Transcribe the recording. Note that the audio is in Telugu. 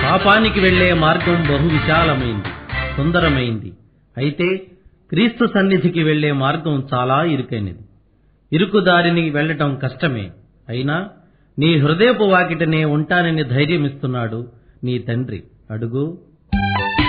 పాపానికి వెళ్లే మార్గం బహు విశాలమైంది, సుందరమైంది. అయితే క్రీస్తు సన్నిధికి వెళ్లే మార్గం చాలా ఇరుకైనది. ఇరుకు దారిని వెళ్లటం కష్టమే. అయినా నీ హృదయపు వాకిటనే ఉంటానని ధైర్యమిస్తున్నాడు నీ తండ్రి. అడుగు.